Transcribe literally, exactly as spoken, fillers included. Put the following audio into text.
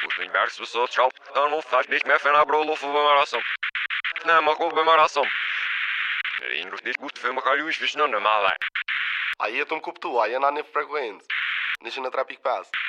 Din vers så trouw, dan hoeft hij niet meer van haar brolof of marathon. Nee, mag ook bij marathon. Er is niet goed voor elkaar, jullie wisten normaal. Aí eu tô-me com tu, aí eu não nem frequente. Deixa na trapic pass.